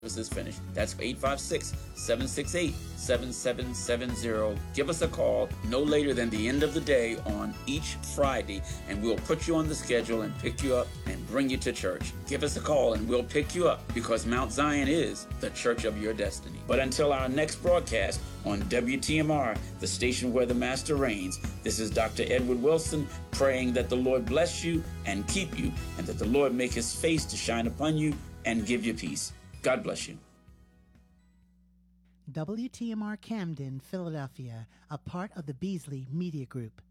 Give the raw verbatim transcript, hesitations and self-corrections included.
is finished. That's eight five six, seven six eight, seven seven seven zero. Give us a call no later than the end of the day on each Friday, and we'll put you on the schedule and pick you up and bring you to church. Give us a call and we'll pick you up, because Mount Zion is the church of your destiny. But until our next broadcast on W T M R, the station where the Master reigns, this is Doctor Edward Wilson, praying that the Lord bless you and keep you, and that the Lord make his face to shine upon you and give you peace. God bless you. W T M R Camden, Philadelphia, a part of the Beasley Media Group.